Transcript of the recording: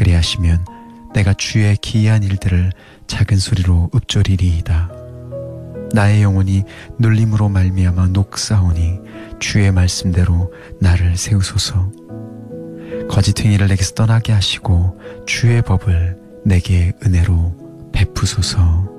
그리하시면 내가 주의 기이한 일들을 작은 소리로 읊조리리이다. 나의 영혼이 눌림으로 말미암아 녹사오니 주의 말씀대로 나를 세우소서. 거짓 행위를 내게서 떠나게 하시고 주의 법을 내게 은혜로 베푸소서.